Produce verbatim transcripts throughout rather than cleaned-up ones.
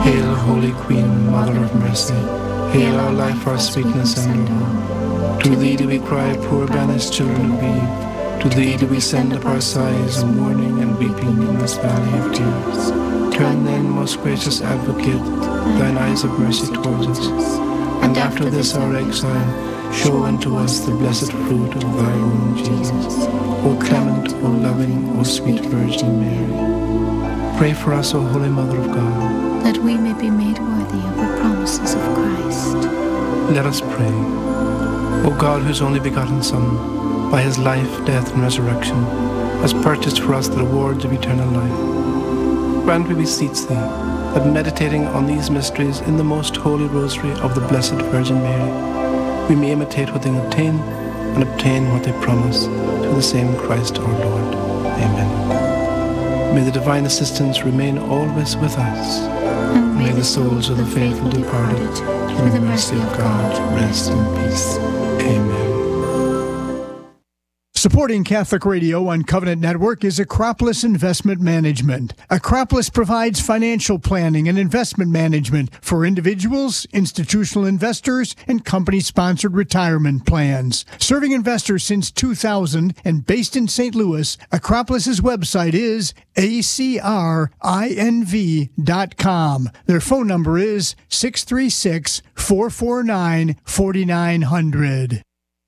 Hail, Holy Queen, Mother of Mercy. Hail our life, our sweetness, and hope. To thee do we cry, poor banished children of Eve. To thee do we send up our sighs, mourning and weeping in this valley of tears. Turn then, most gracious Advocate, thine eyes of mercy towards us, and after this our exile, show unto us the blessed fruit of thy womb, Jesus. O clement, O loving, O sweet Virgin Mary. Pray for us, O Holy Mother of God, that we may be made worthy of the promises of Christ. Let us pray. O God, whose only begotten Son, by his life, death, and resurrection, has purchased for us the rewards of eternal life, grant, we beseech thee, that meditating on these mysteries in the most holy rosary of the Blessed Virgin Mary, we may imitate what they contain and obtain what they promise, through the same Christ our Lord. Amen. May the divine assistance remain always with us, And may the souls of the faithful departed, through the mercy of God, rest in peace. Amen. Supporting Catholic Radio on Covenant Network is Acropolis Investment Management. Acropolis provides financial planning and investment management for individuals, institutional investors, and company-sponsored retirement plans. Serving investors since two thousand and based in Saint Louis, Acropolis's website is A C R I N V dot com. Their phone number is six three six, four four nine, four nine zero zero.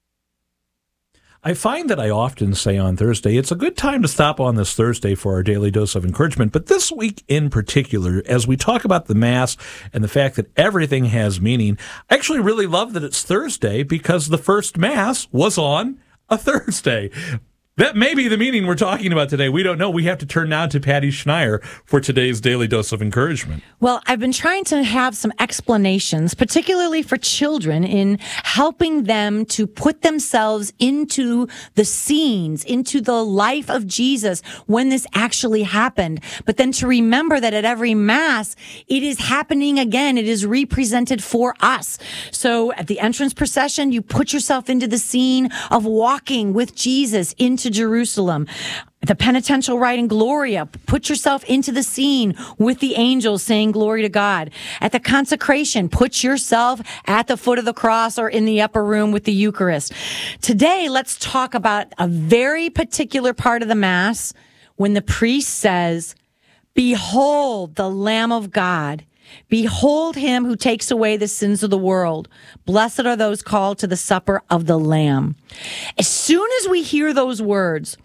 I find that I often say on Thursday, it's a good time to stop on this Thursday for our daily dose of encouragement. But this week in particular, as we talk about the Mass and the fact that everything has meaning, I actually really love that it's Thursday because the first Mass was on a Thursday. That may be the meaning we're talking about today. We don't know. We have to turn now to Patty Schneier for today's daily dose of encouragement. Well, I've been trying to have some explanations, particularly for children, in helping them to put themselves into the scenes, into the life of Jesus when this actually happened. But then to remember that at every Mass, it is happening again. It is represented for us. So at the entrance procession, you put yourself into the scene of walking with Jesus into to Jerusalem. The penitential rite in Gloria, put yourself into the scene with the angels saying glory to God. At the consecration, put yourself at the foot of the cross or in the upper room with the Eucharist. Today, let's talk about a very particular part of the Mass when the priest says, "Behold the Lamb of God. Behold him who takes away the sins of the world. Blessed are those called to the supper of the Lamb." As soon as we hear those words,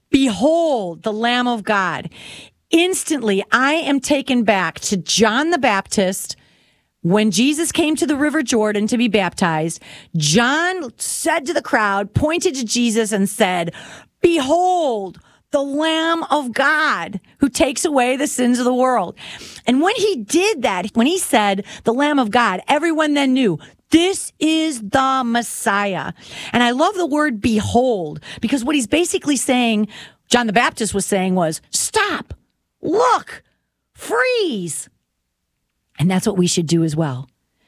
behold the Lamb of God, instantly I am taken back to John the Baptist. When Jesus came to the River Jordan to be baptized, John said to the crowd, pointed to Jesus and said, "Behold the Lamb of God who takes away the sins of the world." And when he did that, when he said the Lamb of God, everyone then knew this is the Messiah. And I love the word behold, because what he's basically saying, John the Baptist was saying, was stop, look, freeze. And that's what we should do as well.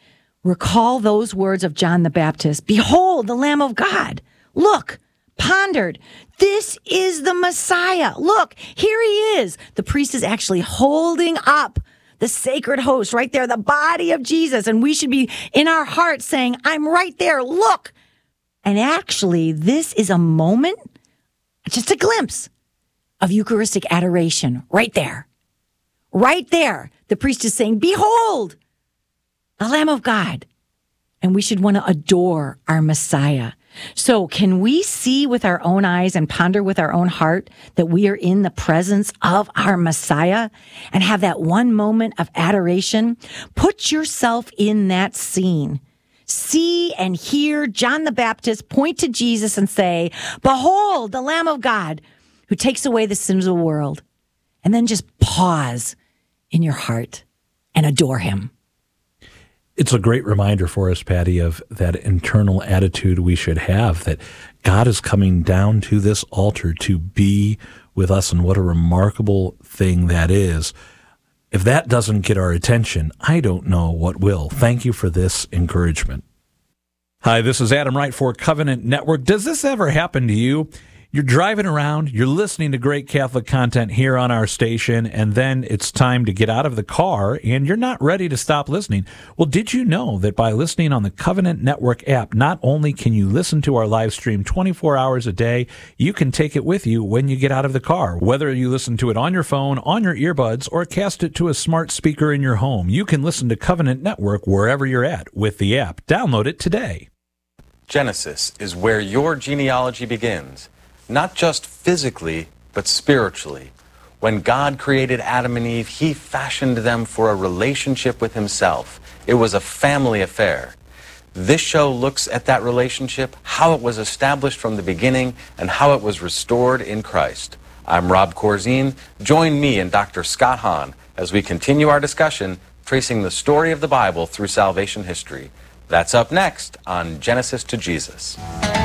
Recall those words of John the Baptist. Behold the Lamb of God. Look, pondered. This is the Messiah. Look, here he is. The priest is actually holding up the sacred host right there, the body of Jesus. And we should be in our hearts saying, I'm right there. Look. And actually, this is a moment, just a glimpse of Eucharistic adoration right there. Right there. The priest is saying, behold, the Lamb of God. And we should want to adore our Messiah. So can we see with our own eyes and ponder with our own heart that we are in the presence of our Messiah and have that one moment of adoration? Put yourself in that scene. See and hear John the Baptist point to Jesus and say, behold, the Lamb of God who takes away the sins of the world. And then just pause in your heart and adore him. It's a great reminder for us, Patty, of that internal attitude we should have, that God is coming down to this altar to be with us, and what a remarkable thing that is. If that doesn't get our attention, I don't know what will. Thank you for this encouragement. Hi, this is Adam Wright for Covenant Network. Does this ever happen to you? You're driving around, you're listening to great Catholic content here on our station, and then it's time to get out of the car, and you're not ready to stop listening. Well, did you know that by listening on the Covenant Network app, not only can you listen to our live stream twenty-four hours a day, you can take it with you when you get out of the car. Whether you listen to it on your phone, on your earbuds, or cast it to a smart speaker in your home, you can listen to Covenant Network wherever you're at with the app. Download it today. Genesis is where your genealogy begins. Not just physically, but spiritually. When God created Adam and Eve, he fashioned them for a relationship with himself. It was a family affair. This show looks at that relationship, how it was established from the beginning, and how it was restored in Christ. I'm Rob Corzine. Join me and Doctor Scott Hahn as we continue our discussion tracing the story of the Bible through salvation history. That's up next on Genesis to Jesus.